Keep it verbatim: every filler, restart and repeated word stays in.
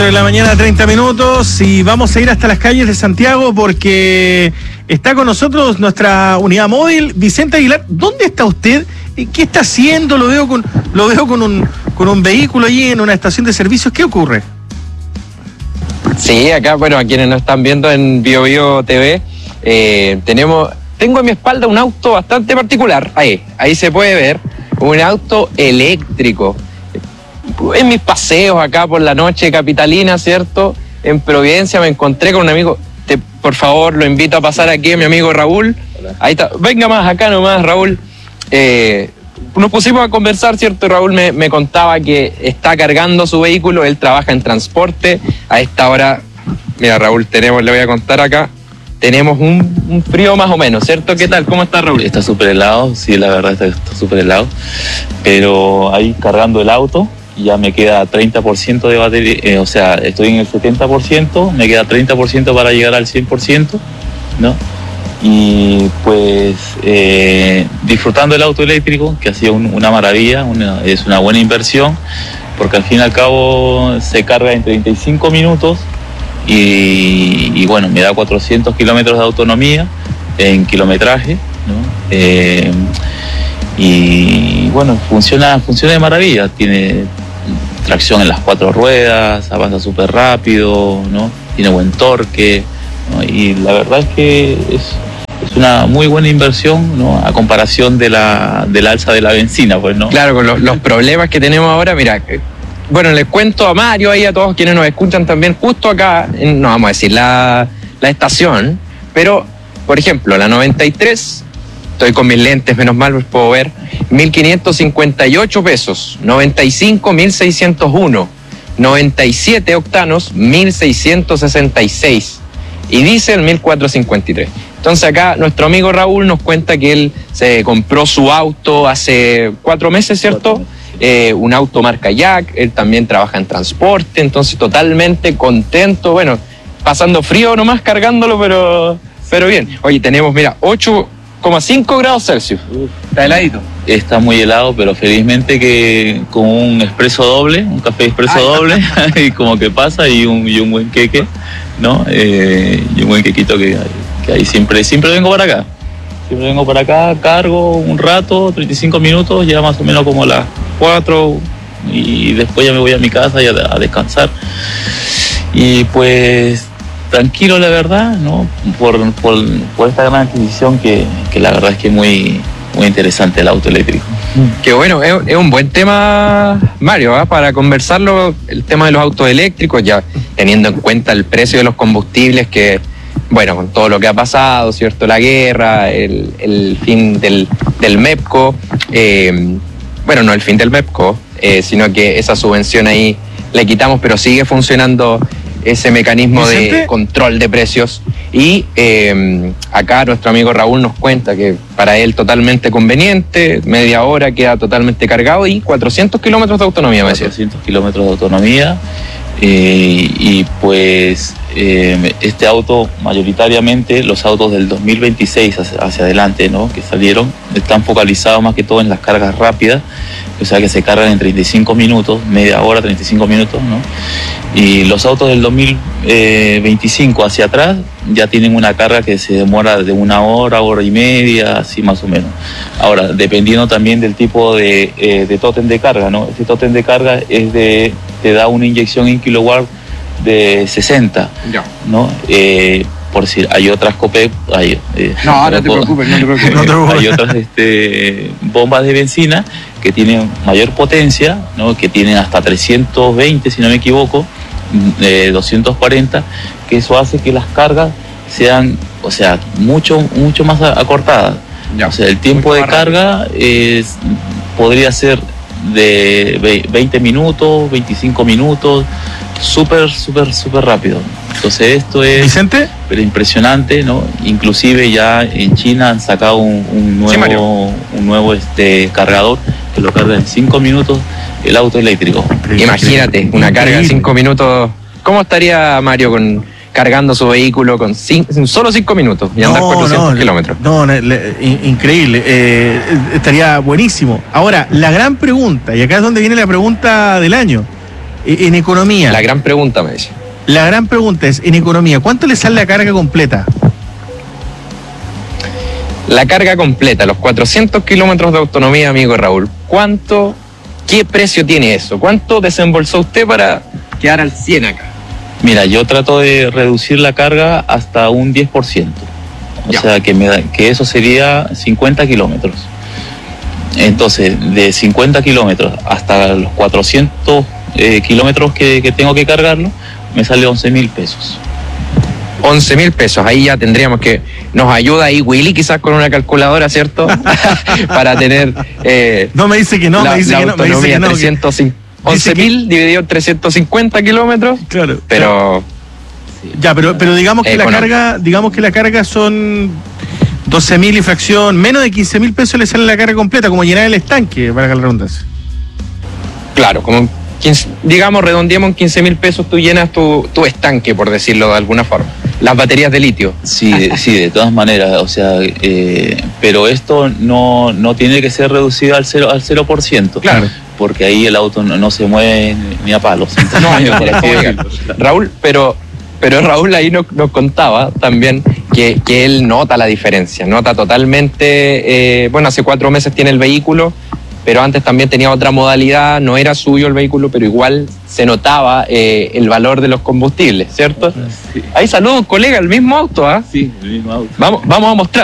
De la mañana, treinta minutos, y vamos a ir hasta las calles de Santiago porque está con nosotros nuestra unidad móvil, Vicente Aguilar. ¿Dónde está usted? ¿Qué está haciendo? Lo veo con, lo veo con un, con un vehículo allí en una estación de servicios. ¿Qué ocurre? Sí, acá, bueno, a quienes nos están viendo en Bio Bio T V, eh, tenemos, tengo a mi espalda un auto bastante particular. Ahí, ahí se puede ver, un auto eléctrico. En mis paseos acá por la noche capitalina, ¿cierto? En Providencia me encontré con un amigo. Te, por favor, lo invito a pasar aquí a mi amigo Raúl. Hola. Ahí está. Venga más acá nomás, Raúl. Eh, nos pusimos a conversar, ¿cierto? Raúl me, me contaba que está cargando su vehículo. Él trabaja en transporte. A esta hora, mira, Raúl, tenemos, le voy a contar acá. Tenemos un, un frío más o menos, ¿cierto? ¿Qué tal? ¿Cómo está, Raúl? Está súper helado, sí, la verdad está súper helado. Pero ahí cargando el auto, ya me queda treinta por ciento de batería, eh, o sea, estoy en el setenta por ciento, me queda treinta por ciento para llegar al cien por ciento, ¿no? Y pues eh, disfrutando el auto eléctrico, que ha sido un, una maravilla, una, es una buena inversión, porque al fin y al cabo se carga en treinta y cinco minutos y, y bueno, me da cuatrocientos kilómetros de autonomía en kilometraje, ¿no? Eh, y bueno, funciona, funciona de maravilla, tiene tracción en las cuatro ruedas, avanza súper rápido, ¿no? Tiene buen torque, ¿no? Y la verdad es que es, es una muy buena inversión, ¿no? A comparación de la del alza de la benzina, pues, ¿no? Claro, con lo, los problemas que tenemos ahora, mira, bueno, les cuento a Mario y a todos quienes nos escuchan también, justo acá, en, no vamos a decir la, la estación, pero, por ejemplo, la noventa y tres... Estoy con mis lentes, menos mal los puedo ver. mil quinientos cincuenta y ocho pesos. noventa y cinco, mil seiscientos uno. noventa y siete octanos, mil seiscientos sesenta y seis. Y diésel, mil cuatrocientos cincuenta y tres. Entonces acá nuestro amigo Raúl nos cuenta que él se compró su auto hace cuatro meses, ¿cierto? Eh, un auto marca Jack. Él también trabaja en transporte, entonces totalmente contento. Bueno, pasando frío nomás cargándolo, pero, pero bien. Oye, tenemos, mira, ocho coma cinco grados Celsius. Está heladito. Está muy helado, pero felizmente que con un expreso doble, un café expreso Ay, doble, y como que pasa, y un, y un buen queque, ¿no? Eh, y un buen quequito que, que ahí siempre, siempre vengo para acá. Siempre vengo para acá, cargo un rato, treinta y cinco minutos, ya más o menos como a las cuatro, y después ya me voy a mi casa y a, a descansar. Y pues tranquilo, la verdad, ¿no? Por, por, por esta gran adquisición que, que la verdad es que es muy, muy interesante el auto eléctrico. Qué bueno, es, es un buen tema, Mario, ¿eh? Para conversarlo, el tema de los autos eléctricos, ya teniendo en cuenta el precio de los combustibles que, bueno, con todo lo que ha pasado, ¿cierto? La guerra, el, el fin del, del MEPCO, eh, bueno, no el fin del MEPCO, eh, sino que esa subvención ahí le quitamos, pero sigue funcionando ese mecanismo ¿Vicente? de control de precios. Y eh, acá nuestro amigo Raúl nos cuenta que para él totalmente conveniente, media hora queda totalmente cargado y cuatrocientos kilómetros de autonomía, me decía. cuatrocientos kilómetros de autonomía, eh, y pues eh, este auto, mayoritariamente los autos del dos mil veintiséis hacia, hacia adelante, ¿no? Que salieron, están focalizados más que todo en las cargas rápidas, o sea que se cargan en treinta y cinco minutos, media hora, treinta y cinco minutos, ¿no? Y los autos del dos mil veinticinco hacia atrás ya tienen una carga que se demora de una hora, hora y media, así más o menos. Ahora, dependiendo también del tipo de, eh, de tótem de carga, ¿no? Este tótem de carga es de, te da una inyección en kilowatt de sesenta, ya. ¿No? Eh, por decir, hay otras COPEC, hay, eh, no, no te preocupes, no te preocupes. No te preocupes. Hay otras este, bombas de benzina que tienen mayor potencia, ¿no? Que tienen hasta trescientos veinte, si no me equivoco, eh, doscientos cuarenta, que eso hace que las cargas sean, o sea, mucho, mucho más acortadas. Ya. O sea, el tiempo de carga es, podría ser de veinte minutos, veinticinco minutos, súper, súper, súper rápido. Entonces esto es ¿Vicente? Pero impresionante, ¿no? Inclusive ya en China han sacado un, un nuevo, sí, un nuevo este, cargador que lo carga en cinco minutos el auto eléctrico. Imagínate, una carga en cinco minutos. ¿Cómo estaría Mario con cargando su vehículo con cinco, solo cinco minutos y andar no, cuatrocientos no, kilómetros? No, no le, increíble. Eh, estaría buenísimo. Ahora, la gran pregunta, y acá es donde viene la pregunta del año. Eh, en economía. La gran pregunta, me dice. La gran pregunta es, en economía, ¿cuánto le sale la carga completa? La carga completa, los cuatrocientos kilómetros de autonomía, amigo Raúl, ¿cuánto, qué precio tiene eso? ¿Cuánto desembolsó usted para quedar al cien acá? Mira, yo trato de reducir la carga hasta un diez por ciento. O Ya. sea, que, me da, que eso sería cincuenta kilómetros. Entonces, de cincuenta kilómetros hasta los cuatrocientos eh, kilómetros que, que tengo que cargarlo, me sale once mil pesos. once mil pesos, ahí ya tendríamos que, nos ayuda ahí Willy quizás con una calculadora, ¿cierto? Para tener eh, No, me dice que no, la, me dice la que no, me dice autonomía, que no. que- trescientos cincuenta once mil dividido en trescientos cincuenta kilómetros, Claro. pero Ya, pero, pero digamos que la Económico. carga, digamos que la carga son doce mil y fracción, menos de quince mil pesos le sale la carga completa, como llenar el estanque, para que la redundancia. claro, como quince, digamos, redondeamos en quince mil pesos, tú llenas tu, tu estanque, por decirlo de alguna forma. Las baterías de litio. Sí, de, sí, de todas maneras, o sea, eh, pero esto no, no tiene que ser reducido al cero, al cero por ciento. Claro. Porque ahí el auto no, no se mueve ni a palos. No, yo Por te la así puedo decirlo. llegar. Raúl, pero, pero Raúl ahí nos, nos contaba también que, que él nota la diferencia, nota totalmente, eh, bueno, hace cuatro meses tiene el vehículo, pero antes también tenía otra modalidad, no era suyo el vehículo, pero igual se notaba eh, el valor de los combustibles, ¿cierto? Sí, Ahí saludos, colega, el mismo auto, ¿ah? sí, el mismo auto. Vamos, vamos a mostrar.